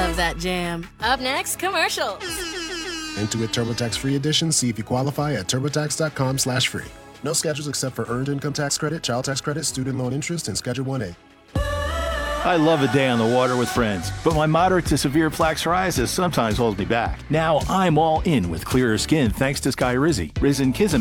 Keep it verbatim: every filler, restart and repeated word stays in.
love that jam. Up next, commercials. Intuit TurboTax Free Edition. See if you qualify at TurboTax.com slash free. No schedules except for earned income tax credit, child tax credit, student loan interest, and Schedule one A. I love a day on the water with friends, but my moderate to severe plaque psoriasis sometimes holds me back. Now I'm all in with clearer skin thanks to Skyrizi. Risen Kism